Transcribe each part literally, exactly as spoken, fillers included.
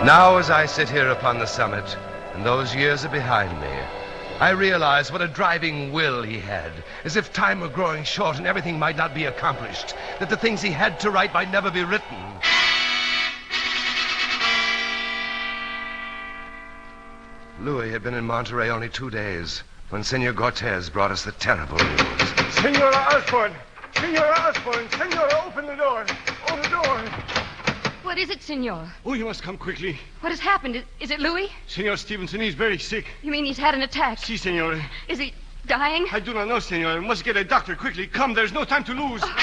Now, as I sit here upon the summit, and those years are behind me, I realize what a driving will he had, as if time were growing short and everything might not be accomplished, that the things he had to write might never be written. Louis had been in Monterey only two days when Senor Cortez brought us the terrible news. Senora Osborne! Senora Osborne! Senora, open the door! Open the door! What is it, Senor? Oh, you must come quickly. What has happened? Is, is it Louis? Senor Stevenson, he's very sick. You mean he's had an attack? Si, senora. Is he dying? I do not know, senora. We must get a doctor quickly. Come, there's no time to lose. Oh.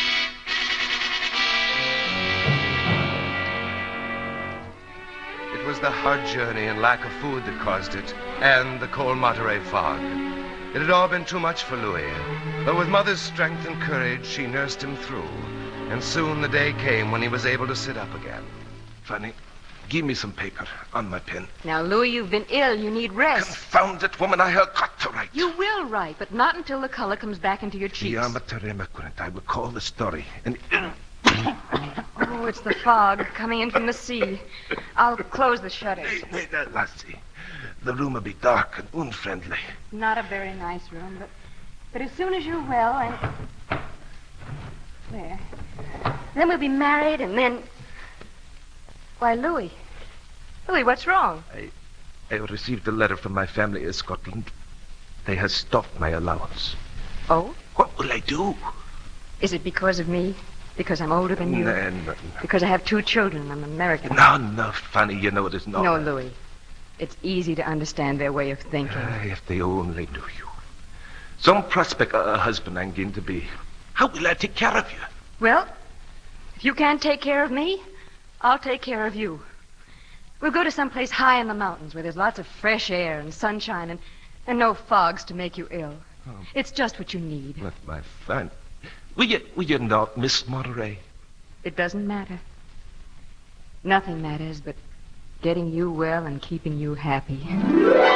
It was the hard journey and lack of food that caused it, and the cold Monterey fog. It had all been too much for Louis, but with Mother's strength and courage, she nursed him through. And soon the day came when he was able to sit up again. Fanny, give me some paper on my pen. Now, Louis, you've been ill. You need rest. Confound it, woman. I have got to write. You will write, but not until the color comes back into your cheeks. I will call the story. And oh, it's the fog coming in from the sea. I'll close the shutters. Hey, hey, lassie. The room will be dark and unfriendly. Not a very nice room, but but as soon as you're well and... There. Then we'll be married, and then... Why, Louis. Louis, what's wrong? I, I received a letter from my family in Scotland. They have stopped my allowance. Oh? What will I do? Is it because of me? Because I'm older than you? No, no, no. Because I have two children. I'm American. No, no, Fanny, you know it is not. No, Louis. It's easy to understand their way of thinking. Uh, if they only knew you. Some prospect of a husband I'm going to be. How will I take care of you? Well, if you can't take care of me, I'll take care of you. We'll go to some place high in the mountains where there's lots of fresh air and sunshine and, and no fogs to make you ill. Oh. It's just what you need. But my friend, will you, will you not miss Monterey? It doesn't matter. Nothing matters but getting you well and keeping you happy.